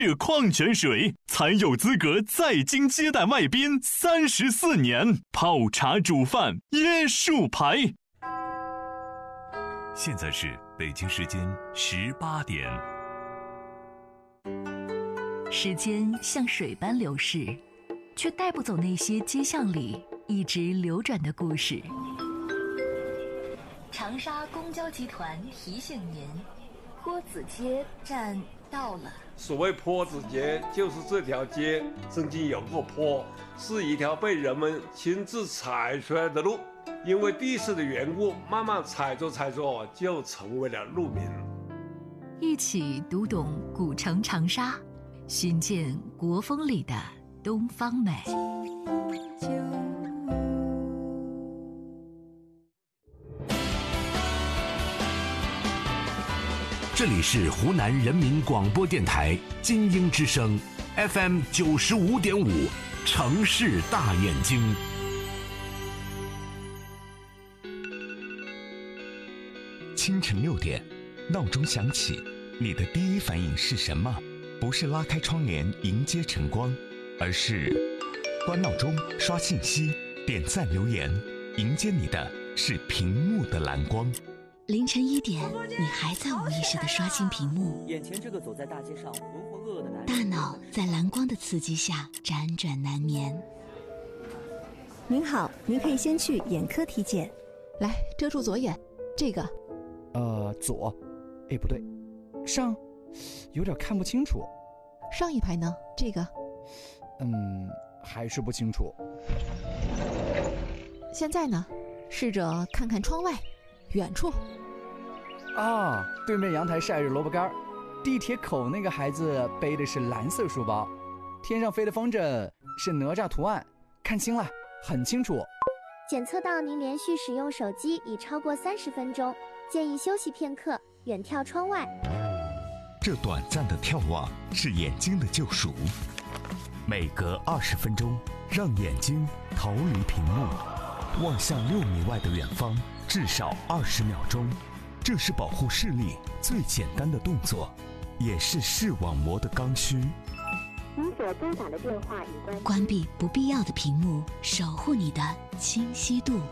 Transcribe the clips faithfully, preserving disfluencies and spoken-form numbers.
是矿泉水，才有资格在京接待外宾三十四年。泡茶煮饭椰树牌。现在是北京时间十八点。 时间像水般流逝，却带不走那些街巷里一直流转的故事。长沙公交集团提醒您，坡子街站到了。 所谓坡子街，就是这条街曾经有过坡，是一条被人们亲自踩出来的路，因为地势的缘故，慢慢踩着踩着就成为了路名。 一起读懂古城长沙，寻见国风里的东方美。 这里是湖南人民广播电台金鹰之声 F M 九十五点五，城市大眼睛。 清晨六点，闹钟响起，你的第一反应是什么？不是拉开窗帘迎接晨光，而是关闹钟、刷信息、点赞留言，迎接你的是屏幕的蓝光。 凌晨一点，你还在无意识地刷新屏幕， 眼前这个走在大街上浑浑噩噩的男人， 大脑在蓝光的刺激下辗转难眠。 您好，您可以先去眼科体检。 来，遮住左眼，这个， 呃，左，哎，不对，上，有点看不清楚。 上一排呢？这个， 嗯，还是不清楚。 现在呢？试着看看窗外，远处。 啊，对面阳台晒着萝卜干，地铁口那个孩子背的是蓝色书包，天上飞的风筝是哪吒图案，看清了，很清楚。 检测到您连续使用手机已超过三十分钟，建议休息片刻，远眺窗外。 这短暂的眺望是眼睛的救赎，每隔二十分钟，让眼睛逃离屏幕，望向六米外的远方，至少二十秒钟。这是保护视力最简单的动作，也是视网膜的刚需。 您所拨打的电话已关。 关闭不必要的屏幕，守护你的清晰度。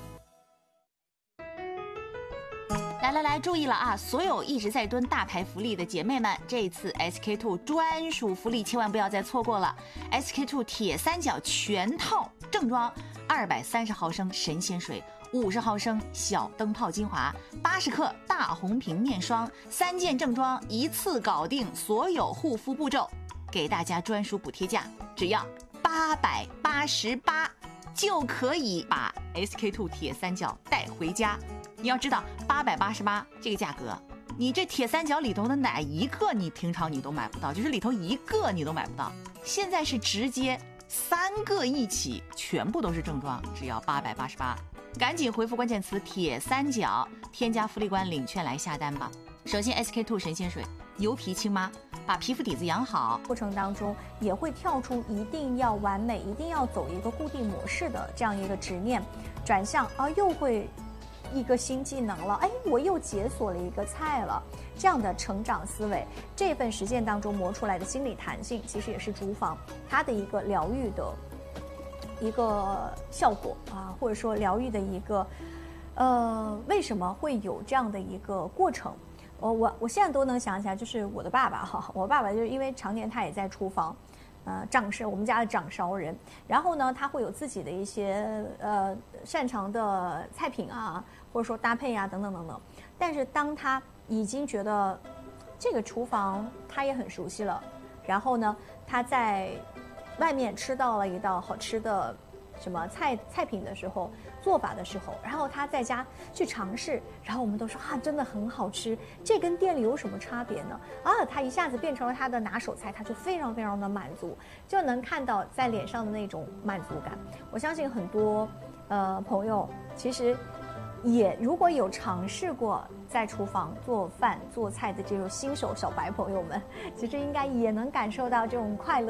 来来来，注意了啊！所有一直在蹲大牌福利的姐妹们，这次 S K two 专属福利千万不要再错过了。S K two 铁三角全套正装，二百三十毫升神仙水，五十毫升小灯泡精华，八十克大红瓶面霜，三件正装一次搞定所有护肤步骤，给大家专属补贴价，只要八百八十八，就可以把 S K two 铁三角带回家。你要知道，八百八十八这个价格，你这铁三角里头的哪一个你平常你都买不到，就是里头一个你都买不到。现在是直接三个一起，全部都是正装，只要八百八十八。赶紧回复关键词铁三角，添加福利官领券来下单吧。首先 S K two 神仙水油皮清妈，把皮肤底子养好， 过程当中也会跳出一定要完美，一定要走一个固定模式的这样一个执念，转向而又会一个新技能了，哎，我又解锁了一个菜了，这样的成长思维，这份实践当中磨出来的心理弹性，其实也是厨房它的一个疗愈的一个效果啊，或者说疗愈的一个，呃，为什么会有这样的一个过程？我我我现在都能想起来，就是我的爸爸哈，我爸爸就是因为常年他也在厨房。呃，掌勺，我们家的掌勺人。然后呢，他会有自己的一些呃擅长的菜品啊，或者说搭配啊，等等等等。但是当他已经觉得这个厨房他也很熟悉了，然后呢，他在外面吃到了一道好吃的什么菜菜品的时候，做法的时候，然后他在家去尝试，然后我们都说啊，真的很好吃，这跟店里有什么差别呢？啊，他一下子变成了他的拿手菜，他就非常非常的满足，就能看到在脸上的那种满足感。我相信很多呃朋友其实也如果有尝试过在厨房做饭做菜的这种新手小白朋友们，其实应该也能感受到这种快乐。